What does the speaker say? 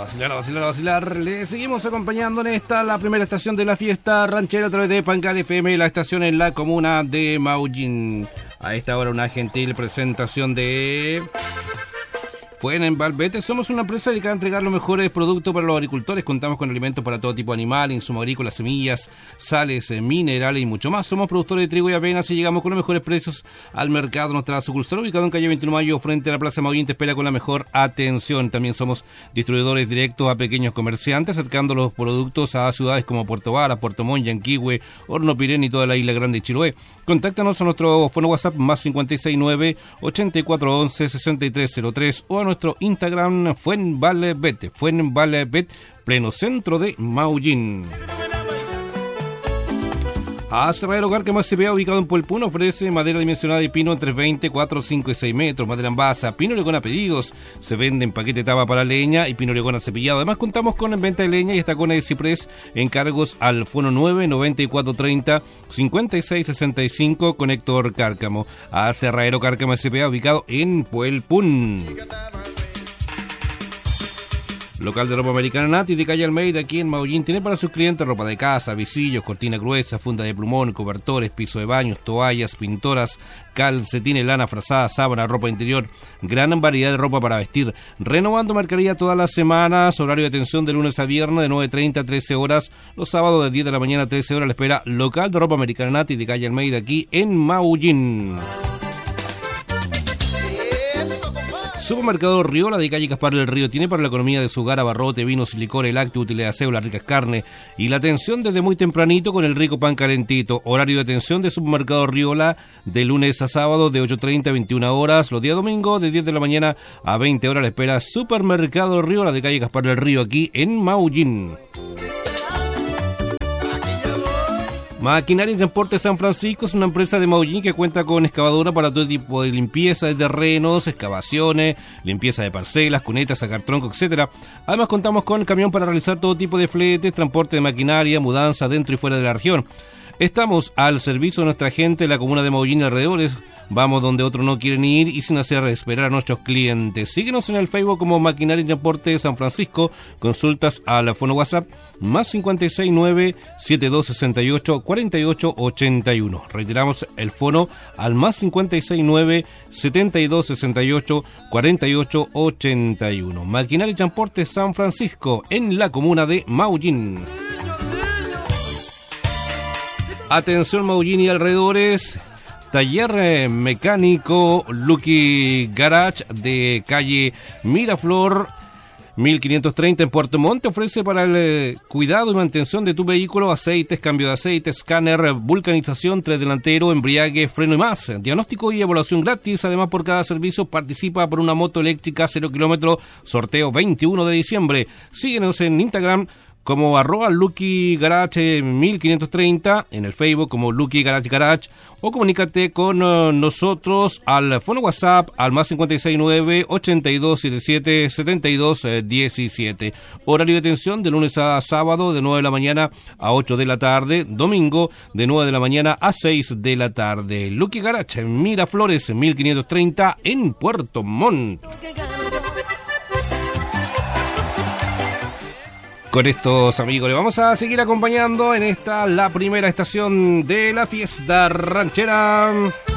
vacilar. Le seguimos acompañando en esta, la primera estación de la fiesta ranchera a través de Pancal FM, la estación en la comuna de Maullín. A esta hora una gentil presentación de Fuenenvalbete. Somos una empresa dedicada a entregar los mejores productos para los agricultores. Contamos con alimentos para todo tipo de animal, insumos agrícolas, semillas, sales, minerales y mucho más. Somos productores de trigo y avenas y llegamos con los mejores precios al mercado. Nuestra sucursal, ubicada en calle 21 de Mayo, frente a la Plaza Maullín, te espera con la mejor atención. También somos distribuidores directos a pequeños comerciantes, acercando los productos a ciudades como Puerto Vara, Puerto Montt, Yanquihue, Horno Pirén y toda la Isla Grande de Chiloé. Contáctanos a nuestro fono WhatsApp más 569-8411-6303 o a nuestro Instagram Fuenvalbete, pleno centro de Maullín. Aserradero Cárcamo S.p.A., ubicado en Puelpún, ofrece madera dimensionada de pino entre 20, 4, 5 y 6 metros, madera en basa, pino oregón a pedidos, se vende en paquete taba para leña y pino oregón acepillado. Además contamos con venta de leña y estacones de ciprés, encargos al fono 99430 5665 con Héctor Cárcamo. Aserradero Cárcamo S.p.A., ubicado en Puelpún. Local de ropa americana Nati de calle Almeida, aquí en Maullín. Tiene para sus clientes ropa de casa, visillos, cortina gruesa, funda de plumón, cobertores, piso de baños, toallas, pintoras, calcetines, lana, frazada, sábana, ropa interior. Gran variedad de ropa para vestir. Renovando mercadería todas las semanas. Horario de atención de lunes a viernes de 9:30 a 13 horas. Los sábados de 10 de la mañana a 13 horas. Le espera Local de ropa americana Nati de calle Almeida, aquí en Maullín. Supermercado Riola de calle Caspar del Río tiene para la economía de su hogar abarrote, vinos, licores, lácteos, útiles de aseo, las ricas carnes y la atención desde muy tempranito con el rico pan calentito. Horario de atención de Supermercado Riola de lunes a sábado de 8:30 a 21 horas. Los días domingos de 10 de la mañana a 20 horas. Le espera Supermercado Riola de calle Caspar del Río, aquí en Maullín. Maquinaria y Transporte San Francisco es una empresa de Maullín que cuenta con excavadora para todo tipo de limpieza de terrenos, excavaciones, limpieza de parcelas, cunetas, sacar tronco, etc. Además contamos con camión para realizar todo tipo de fletes, transporte de maquinaria, mudanza dentro y fuera de la región. Estamos al servicio de nuestra gente en la comuna de Maullín y alrededores. Vamos donde otros no quieren ir y sin hacer esperar a nuestros clientes. Síguenos en el Facebook como Maquinaria y Transporte San Francisco. Consultas al fono WhatsApp más 569-7268-4881. Reiteramos el fono al más 569-7268-4881. Maquinaria y Transporte San Francisco en la comuna de Maullín. Atención Maullín y alrededores. Taller mecánico Lucky Garage de calle Miraflor 1530 en Puerto Montt ofrece para el cuidado y mantención de tu vehículo aceites, cambio de aceite, escáner, vulcanización, tren delantero, embriague, freno y más. Diagnóstico y evaluación gratis. Además, por cada servicio participa por una moto eléctrica 0 kilómetros, sorteo 21 de diciembre. Síguenos en Instagram como @Lucky Garage 1530, en el Facebook como Lucky Garage o comunícate con nosotros al fono WhatsApp al más 569-8277-7217. Horario de atención de lunes a sábado de 9 de la mañana a 8 de la tarde, domingo de 9 de la mañana a 6 de la tarde. Lucky Garage Miraflores 1530 en Puerto Montt. Con estos amigos le vamos a seguir acompañando en esta, la primera estación de la fiesta ranchera.